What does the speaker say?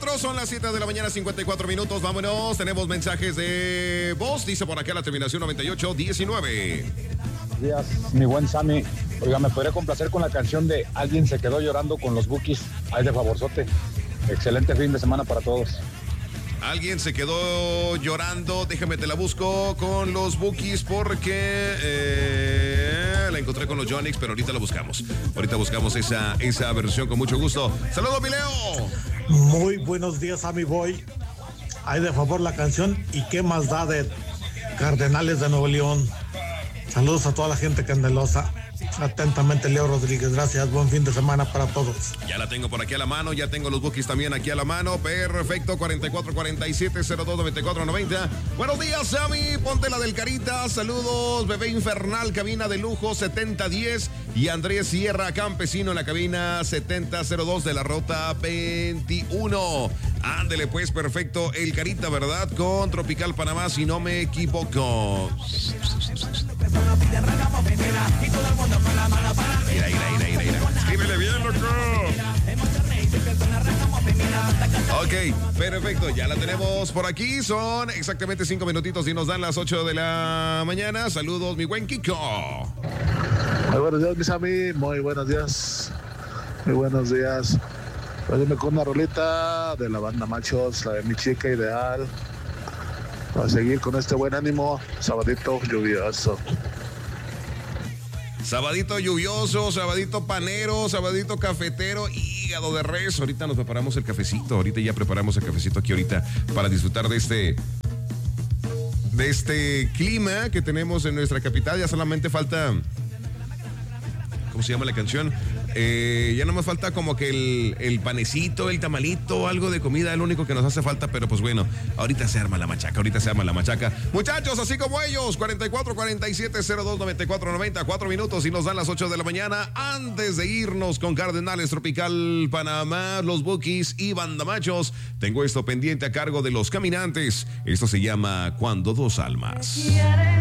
54, son las 7 de la mañana, 54 minutos. Vámonos, tenemos mensajes de voz. Dice por acá la terminación 9819. Buenos días, mi buen Sammy. Oiga, ¿me podría complacer con la canción de Alguien se quedó llorando con los Bukis? Ay, de favorzote. Excelente fin de semana para todos. Alguien se quedó llorando, déjame te la busco con los Bukis porque la encontré con los Yonix, pero ahorita la buscamos. Ahorita buscamos esa versión con mucho gusto. ¡Saludos, mi Leo! Muy buenos días a mi boy. Hay de favor la canción ¿Y qué más da de Cardenales de Nuevo León? Saludos a toda la gente candelosa. Atentamente, Leo Rodríguez. Gracias, buen fin de semana para todos. Ya la tengo por aquí a la mano, ya tengo los Bukis también aquí a la mano. Perfecto, 4447-029490. Buenos días, Sammy, ponte la del Carita. Saludos, Bebé Infernal, cabina de lujo 7010. Y Andrés Sierra, campesino en la cabina 7002 de la ruta 21. Ándele pues, perfecto, el Carita, ¿verdad? Con Tropical Panamá, si no me equivoco. Mira. Escríbele bien, loco. Ok, perfecto, ya la tenemos por aquí. Son exactamente 5 minutitos y nos dan las 8 de la mañana. Saludos, mi buen Kiko. Muy buenos días, mis amigos. Muy buenos días. Muy buenos días. Óyeme con una rolita de la banda Machos, la de Mi Chica Ideal. Para seguir con este buen ánimo, sabadito lluvioso. Sabadito lluvioso, sabadito panero, sabadito cafetero, hígado de res. Ahorita nos preparamos el cafecito, ahorita ya preparamos el cafecito aquí ahorita para disfrutar de este clima que tenemos en nuestra capital. Ya solamente falta, ¿cómo se llama la canción? Ya no me falta como que el panecito, el tamalito, algo de comida, es lo único que nos hace falta, pero pues bueno, ahorita se arma la machaca. Muchachos, así como ellos, 4447-029490, 4 minutos y nos dan las 8 de la mañana. Antes de irnos con Cardenales, Tropical Panamá, los Bukis y Banda Machos, tengo esto pendiente a cargo de los Caminantes. Esto se llama Cuando dos almas.